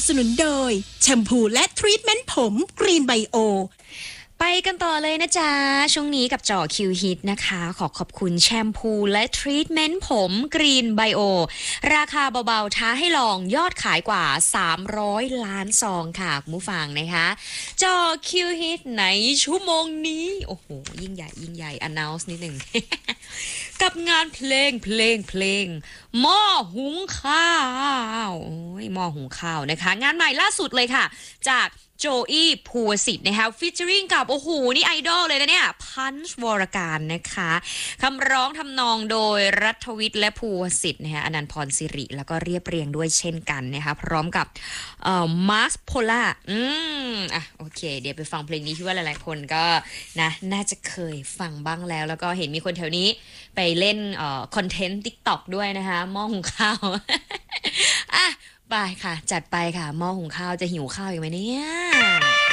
สนุนโดยแชมพูและทรีทเมนต์ผมกรีนไบโอไปกันต่อเลยนะจ๊ะช่วงนี้กับจ่อคิวฮิตนะคะขอบคุณแชมพูและทรีทเมนต์ผมกรีนไบโอราคาเบาๆท้าให้ลองยอดขายกว่า300 ล้านซองค่ะคุณผู้ฟังนะคะจ่อคิวฮิตในชั่วโมงนี้โอ้โหยิ่งใหญ่ announce นิดหนึ่ง กับงานเพลงหม้อหุงข้าวโอ้ยหม้อหุงข้าวนะคะงานใหม่ล่าสุดเลยค่ะจากโจอี้ภูวสิทธิ์นะคะฟีเจอริ่งกับโอ้โหนี่ไอดอลเลยนะเนี่ยพันช์วรการนะคะคำร้องทำนองโดยรัฐวิทย์และภูวสิทธิ์นะคะอนันต์พรสิริแล้วก็เรียบเรียงด้วยเช่นกันนะคะพร้อมกับมาร์คโพล่าโอเคเดี๋ยวไปฟังเพลงนี้ที่ว่าหลายๆคนก็นะน่าจะเคยฟังบ้างแล้วก็เห็นมีคนแถวนี้ไปเล่นคอนเทนต์ TikTok ด้วยนะคะหม้อหุงข้าว อ่ะไปค่ะจัดไปค่ะหม้อหุงข้าวจะหิวข้าวอีกไหมเนี่ย